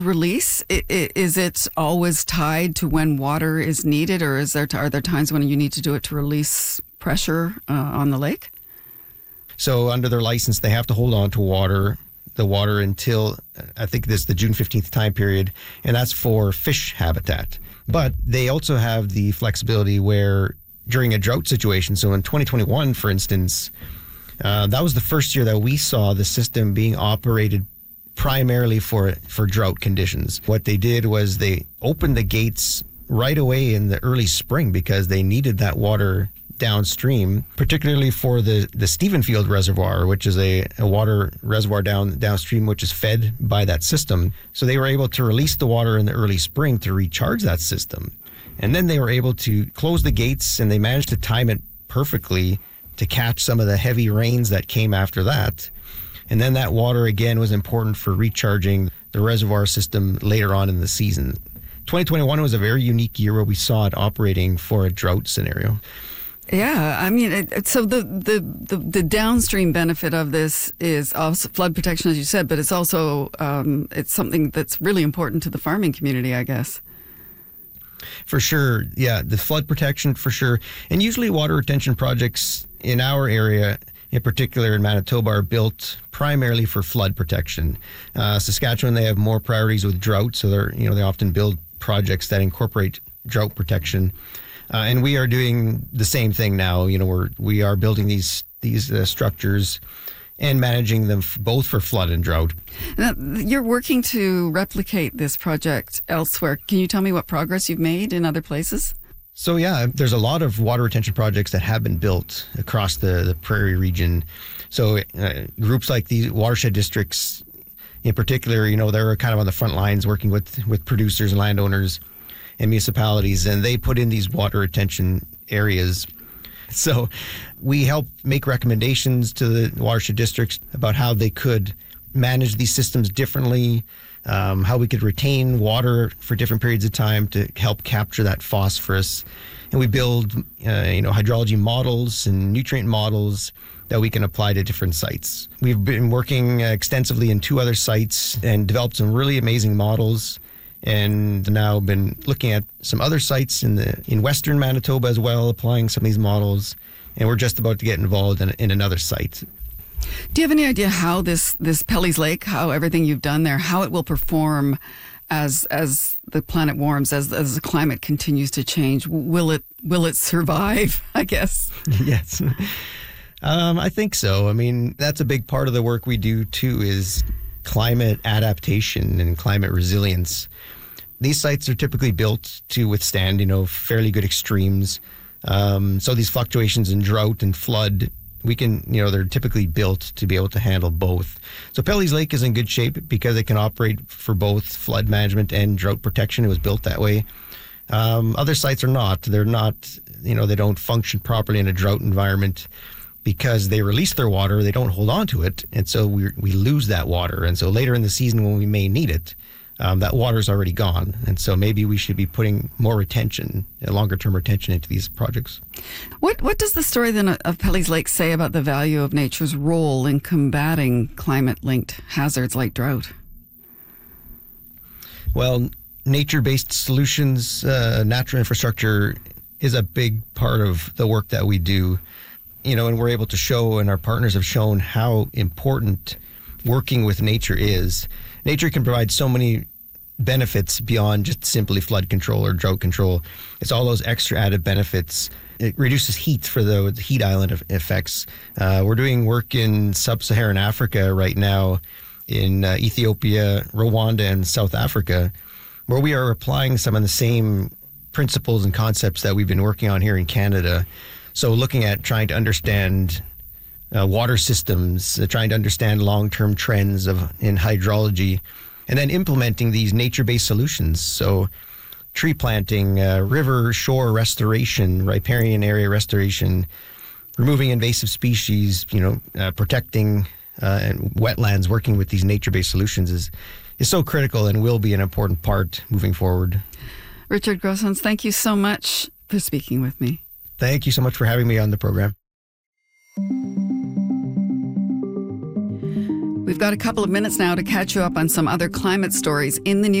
release? Is it always tied to when water is needed, or are there times when you need to do it to release pressure on the lake? So under their license, they have to hold on to the water until, I think this is the June 15th time period, and that's for fish habitat. But they also have the flexibility where during a drought situation, so in 2021, for instance, that was the first year that we saw the system being operated primarily for drought conditions. What they did was they opened the gates right away in the early spring because they needed that water downstream, particularly for the Stephenfield Reservoir, which is a water reservoir downstream, which is fed by that system. So they were able to release the water in the early spring to recharge that system. And then they were able to close the gates, and they managed to time it perfectly to catch some of the heavy rains that came after that. And then that water, again, was important for recharging the reservoir system later on in the season. 2021 was a very unique year where we saw it operating for a drought scenario. Yeah, I mean, so the downstream benefit of this is also flood protection, as you said, but it's also it's something that's really important to the farming community, I guess. For sure, yeah, the flood protection for sure. And usually water retention projects in our area, in particular in Manitoba, are built primarily for flood protection. Saskatchewan, they have more priorities with drought, so they often build projects that incorporate drought protection. And we are doing the same thing now. We are building these structures and managing them both for flood and drought. Now, you're working to replicate this project elsewhere. Can you tell me what progress you've made in other places? So yeah, there's a lot of water retention projects that have been built across the prairie region. So groups like these watershed districts in particular, they're kind of on the front lines working with producers and landowners and municipalities, and they put in these water retention areas. So we help make recommendations to the watershed districts about how they could manage these systems differently, how we could retain water for different periods of time to help capture that phosphorus. And we build, hydrology models and nutrient models that we can apply to different sites. We've been working extensively in 2 other sites and developed some really amazing models, and now been looking at some other sites in western Manitoba as well, applying some of these models. And we're just about to get involved in another site. Do you have any idea how this Pelly's Lake, how everything you've done there, how it will perform as the planet warms, as the climate continues to change? Will it survive, I guess? Yes. I think so. I mean, that's a big part of the work we do too, is climate adaptation and climate resilience. These sites are typically built to withstand, fairly good extremes. So these fluctuations in drought and flood, they're typically built to be able to handle both. So Pelly's Lake is in good shape because it can operate for both flood management and drought protection. It was built that way. Other sites are not. They're not, they don't function properly in a drought environment because they release their water, they don't hold on to it, and so we lose that water. And so later in the season when we may need it, that water's already gone. And so maybe we should be putting more retention, longer-term retention into these projects. What does the story then of Pelly's Lake say about the value of nature's role in combating climate-linked hazards like drought? Well, nature-based solutions, natural infrastructure is a big part of the work that we do. And we're able to show, and our partners have shown, how important working with nature is. Nature can provide so many benefits beyond just simply flood control or drought control. It's all those extra added benefits. It reduces heat for the heat island effects. We're doing work in sub-Saharan Africa right now, in Ethiopia, Rwanda, and South Africa, where we are applying some of the same principles and concepts that we've been working on here in Canada. So looking at trying to understand water systems, trying to understand long-term trends in hydrology, and then implementing these nature-based solutions. So tree planting, river shore restoration, riparian area restoration, removing invasive species, protecting wetlands, working with these nature-based solutions is so critical and will be an important part moving forward. Richard Grossens, thank you so much for speaking with me. Thank you so much for having me on the program. We've got a couple of minutes now to catch you up on some other climate stories in the news.